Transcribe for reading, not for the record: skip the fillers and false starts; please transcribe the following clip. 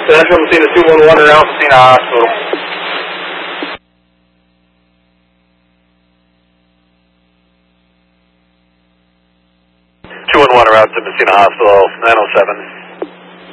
Central Messina 211 around Messina Hospital. 211 around to Messina Hospital, 907.